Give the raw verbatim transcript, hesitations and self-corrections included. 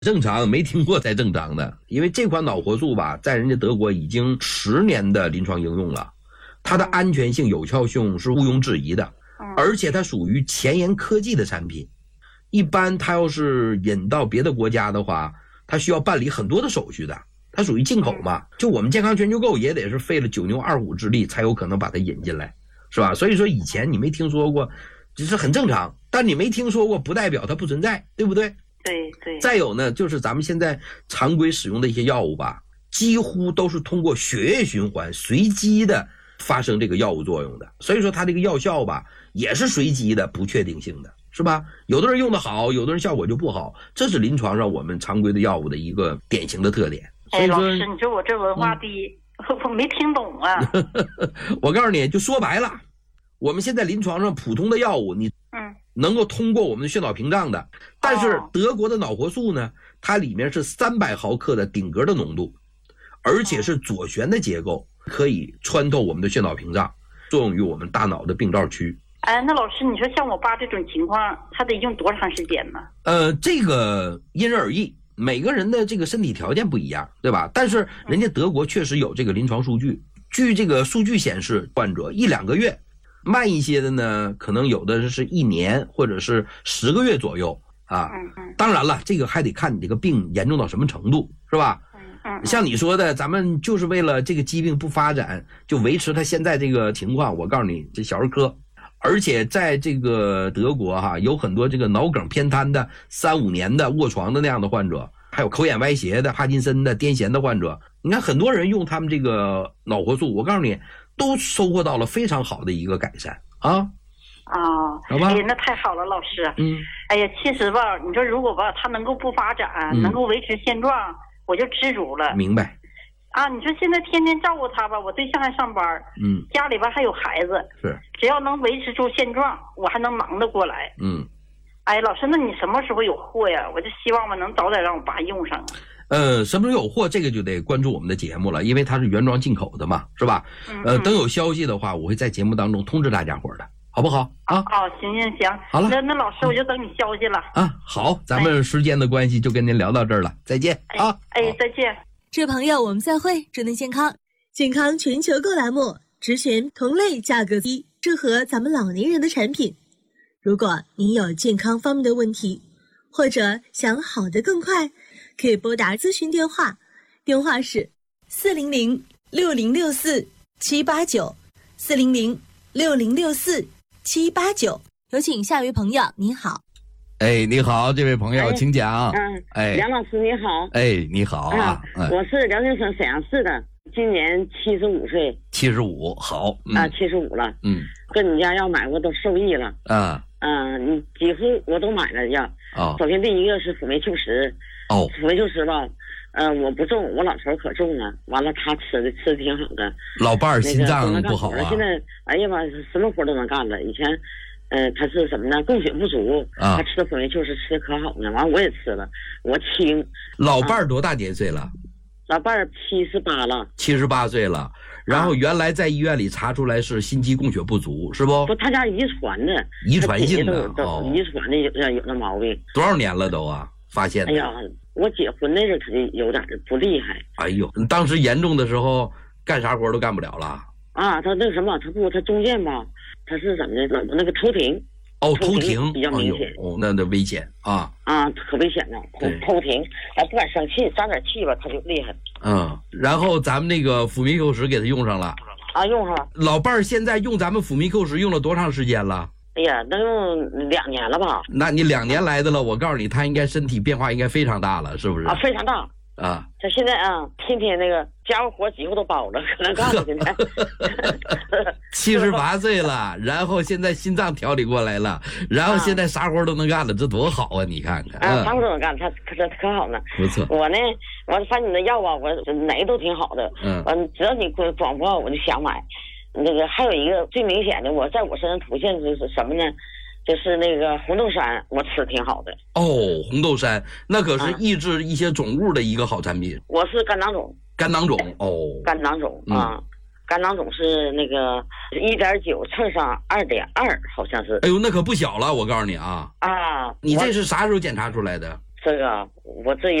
正常，没听过才正常的。因为这款脑活素吧，在人家德国已经十年的临床应用了，它的安全性、有效性是毋庸置疑的，而且它属于前沿科技的产品。一般它要是引到别的国家的话，它需要办理很多的手续的，它属于进口嘛。就我们健康全球购也得是费了九牛二虎之力才有可能把它引进来，是吧？所以说以前你没听说过，这是很正常。但你没听说过，不代表它不存在，对不对？ 对对。 再有呢，就是咱们现在常规使用的一些药物吧，几乎都是通过血液循环随机的发生这个药物作用的，所以说它这个药效吧也是随机的、不确定性的，是吧？有的人用的好，有的人效果就不好，这是临床上我们常规的药物的一个典型的特点。 哎，老师，你说我这文化低，嗯、我没听懂啊。 我告诉你，就说白了，我们现在临床上普通的药物，你嗯能够通过我们的血脑屏障的，但是德国的脑活素呢，它里面是三百毫克的顶格的浓度，而且是左旋的结构，可以穿透我们的血脑屏障，作用于我们大脑的病灶区。 哎，那老师，你说像我爸这种情况，他得用多长时间呢？ 呃，这个因人而异，每个人的这个身体条件不一样，对吧？但是人家德国确实有这个临床数据，据这个数据显示，患者一两个月。慢一些的呢，可能有的是一年或者是十个月左右啊。当然了，这个还得看你这个病严重到什么程度，是吧？像你说的，咱们就是为了这个疾病不发展，就维持它现在这个情况。我告诉你，这小儿科，而且在这个德国哈，有很多这个脑梗偏瘫的三五年的卧床的那样的患者，还有口眼歪斜的、帕金森的、癫痫的患者。你看很多人用他们这个脑活素，我告诉你。都收获到了非常好的一个改善啊！ 啊，好吧，哎，那太好了，老师。嗯，哎呀，其实吧，你说如果吧，他能够不发展，嗯、能够维持现状，我就知足了。 明白。 啊，你说现在天天照顾他吧，我对象还上班，嗯，家里边还有孩子， 是， 只要能维持住现状，我还能忙得过来。 嗯， 哎，老师，那你什么时候有货呀？我就希望吧，能早点让我爸用上。 呃，什么时候有货，这个就得关注我们的节目了，因为它是原装进口的嘛，是吧？嗯、呃，等有消息的话，我会在节目当中通知大家伙的，好不好？啊， 哦，行行行， 好了， 那那老师我就等你消息了。 啊，好，咱们时间的关系就跟您聊到这儿了，再见啊！ 哎，再见， 这朋友我们再会，祝您健康，健康全球购栏目只选同类价格低、适合咱们老年人的产品。如果您有健康方面的问题，或者想好得更快，可以拨打咨询电话，电话是四零零六零六四七八九，四零零六零六四七八九。有请下一位朋友，你好。 哎，你好，这位朋友，哎、请讲。 嗯，哎，梁老师你好。 哎，你好啊。 嗯、我是辽宁省沈阳市的，今年七十五岁。 七十五，好。 嗯、啊，七十五了。嗯，跟你家药买过都受益了。 啊。 嗯、呃，你几乎我都买了药。 哦。 首先第一个是辅酶 Q 十。 哦， 辅酶 Q 十吧，呃，我不重，我老头可重了。完了，他吃的吃的挺好的。 老伴儿心脏不好啊。 现在，哎呀妈，什么活都能干了。以前，呃，他是什么呢？供血不足，啊、他吃的辅酶 Q 十吃的可好呢。完了，我也吃了，我轻。 老伴儿多大年岁了？ 啊、老伴儿七十八了。 七十八岁了。然后原来在医院里查出来是心肌供血不足，是不？ 不，他家遗传的。 遗传性的哦，遗传的有有那毛病。 多少年了都啊？发现的。 哎呀，我结婚那时候他就有点不厉害。 哎呦，当时严重的时候干啥活都干不了了。 啊，他那个什么，他不，他中间吧，他是怎么的？那个头停。 哦，头停比较明显。 哦，那那危险啊。 啊，可危险了，头停，哎，不敢生气，撒点气吧，他就厉害。 嗯，然后咱们那个辅酶 Q 十给他用上了。 啊，用上了。 老伴儿现在用咱们辅酶 Q 十用了多长时间了？ 哎呀，能用两年了吧？ 那你两年来的了，我告诉你，他应该身体变化应该非常大了，是不是？ 啊，非常大啊！ 他现在啊，天天那个家务活几乎都包了，可能干了现在。 七十八岁了，然后现在心脏调理过来了，然后现在啥活都能干了，这多好啊！你看看啊，啥活都能干，他可可可好呢。 不错。 我呢，我发现你的药啊，我哪个都挺好的。嗯。完，只要你广播，我就想买。那个还有一个最明显的，我在我身上出现就是什么呢？就是那个红豆杉，我吃挺好的。 哦，红豆杉那可是抑制一些肿物的一个好产品。 啊、我是肝囊肿。 肝囊肿哦。 肝囊肿啊，嗯、肝囊肿是那个一点九乘上二点二，好像是。 哎呦，那可不小了，我告诉你啊。 啊。 你这是啥时候检查出来的？ 这个我这。